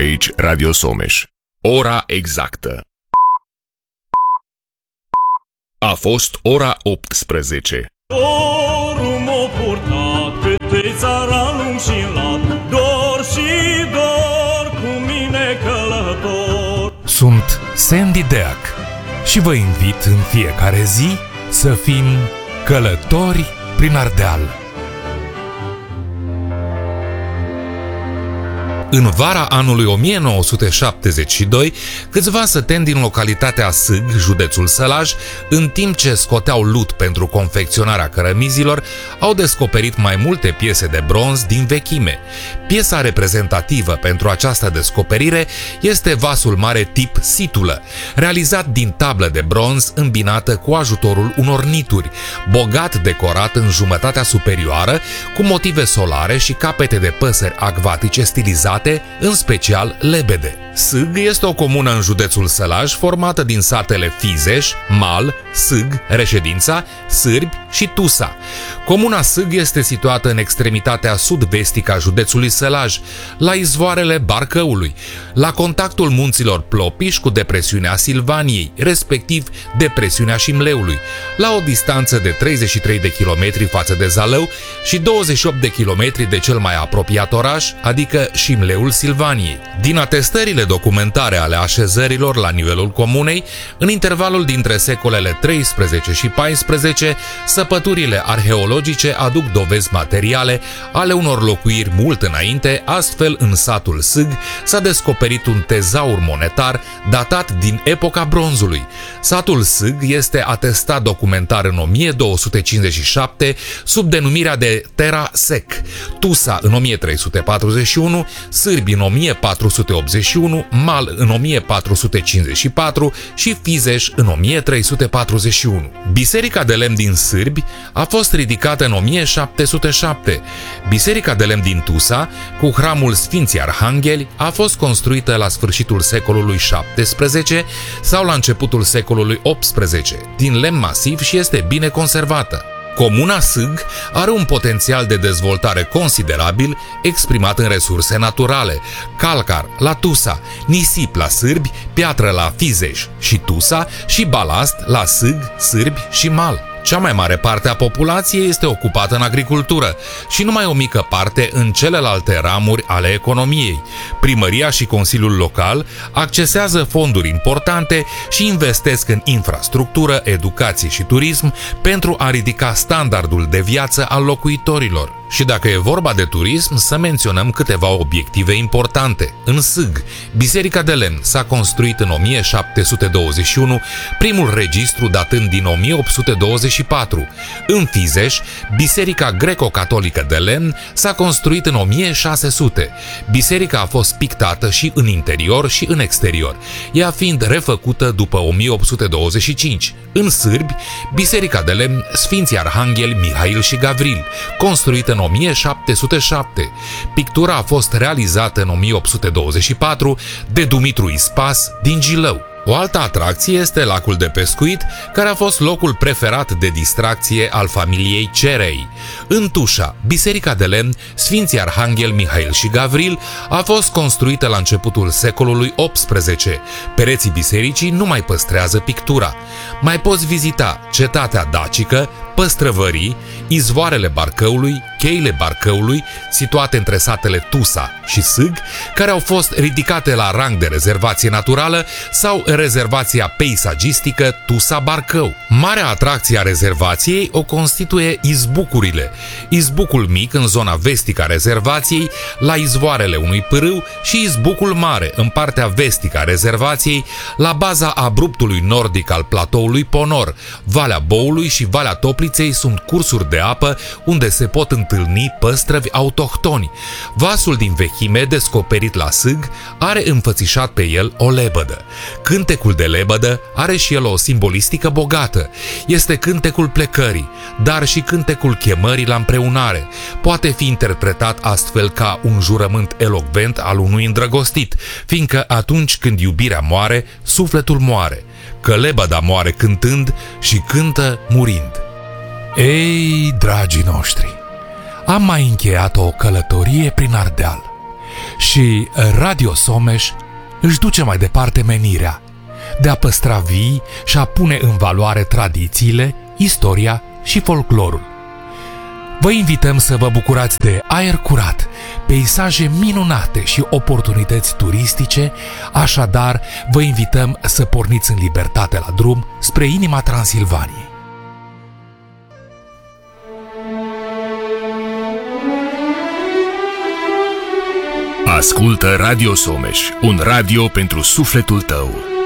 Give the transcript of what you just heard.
Aici Radio Someș. Ora exactă. A fost ora 18. Dorul m-a purtat pe țara lung și lat, dor și dor cu mine călător. Sunt Sandy Deac și vă invit în fiecare zi să fim călători prin Ardeal. În vara anului 1972, câțiva săteni din localitatea Sâg, județul Sălaj, în timp ce scoteau lut pentru confecționarea cărămizilor, au descoperit mai multe piese de bronz din vechime. Piesa reprezentativă pentru această descoperire este vasul mare tip situlă, realizat din tablă de bronz îmbinată cu ajutorul unor nituri, bogat decorat în jumătatea superioară, cu motive solare și capete de păsări acvatice stilizate, în special lebede. Sâg este o comună în județul Sălaj formată din satele Fizeș, Mal, Sâg, Reședința, Sârbi și Tusa. Comuna Sâg este situată în extremitatea sud-vestică a județului Sălaj, la izvoarele Barcăului, la contactul munților Plopiș cu depresiunea Silvaniei, respectiv depresiunea Șimleului, la o distanță de 33 de kilometri față de Zalău și 28 de kilometri de cel mai apropiat oraș, adică Șimleul Silvaniei. Din atestările documentare ale așezărilor la nivelul comunei, în intervalul dintre secolele 13 și 14, săpăturile arheologice aduc dovezi materiale ale unor locuiri mult înainte, astfel în satul Sâg s-a descoperit un tezaur monetar datat din epoca bronzului. Satul Sâg este atestat documentar în 1257 sub denumirea de Tera Sec, Tusa în 1341, Sârbi în 1481, Mal în 1454 și Fizeș în 1341. Biserica de lemn din Sârbi a fost ridicată în 1707. Biserica de lemn din Tusa, cu hramul Sfinții Arhangheli, a fost construită la sfârșitul secolului XVII sau la începutul secolului XVIII, din lemn masiv și este bine conservată. Comuna Sâg are un potențial de dezvoltare considerabil exprimat în resurse naturale: calcar la Tusa, nisip la Sârbi, piatră la Fizeș și Tusa și balast la Sâg, Sârbi și Mal. Cea mai mare parte a populației este ocupată în agricultură și numai o mică parte în celelalte ramuri ale economiei. Primăria și Consiliul Local accesează fonduri importante și investesc în infrastructură, educație și turism pentru a ridica standardul de viață al locuitorilor. Și dacă e vorba de turism, să menționăm câteva obiective importante. În Sâg, Biserica de lemn s-a construit în 1721, primul registru datând din 1824. În Fizeș, Biserica greco-catolică de lemn s-a construit în 1600. Biserica a fost pictată și în interior și în exterior, ea fiind refăcută după 1825. În Sârbi, Biserica de lemn Sfinții Arhangheli Mihail și Gavril, construită în 1707. Pictura a fost realizată în 1824 de Dumitru Ispas din Gilău. O altă atracție este lacul de pescuit, care a fost locul preferat de distracție al familiei Cerei. În Tușa, Biserica de lemn Sfinții Arhanghel Mihail și Gavril a fost construită la începutul secolului XVIII. Pereții bisericii nu mai păstrează pictura. Mai poți vizita cetatea dacică, păstrăvării, izvoarele Barcăului, cheile Barcăului, situate între satele Tusa și Sâg, care au fost ridicate la rang de rezervație naturală, sau rezervația peisagistică Tusa-Barcău. Marea atracție a rezervației o constituie izbucurile. Izbucul mic în zona vestică a rezervației, la izvoarele unui pârâu, și izbucul mare în partea vestică a rezervației, la baza abruptului nordic al platoului Ponor. Valea Boului și Valea Topliței sunt cursuri de apă unde se pot întâlni păstrăvi autohtoni. Vasul din vechime descoperit la Sâg are înfățișat pe el o lebădă. Cântecul de lebădă are și el o simbolistică bogată. Este cântecul plecării, dar și cântecul chemării la împreunare. Poate fi interpretat astfel ca un jurământ elocvent al unui îndrăgostit, fiindcă atunci când iubirea moare, sufletul moare, că lebăda moare cântând și cântă murind. Ei, dragii noștri, am mai încheiat o călătorie prin Ardeal. Și Radio Someș își duce mai departe menirea de a păstra vii și a pune în valoare tradițiile, istoria și folclorul. Vă invităm să vă bucurați de aer curat, peisaje minunate și oportunități turistice, așadar vă invităm să porniți în libertate la drum spre inima Transilvaniei. Ascultă Radio Someș, un radio pentru sufletul tău.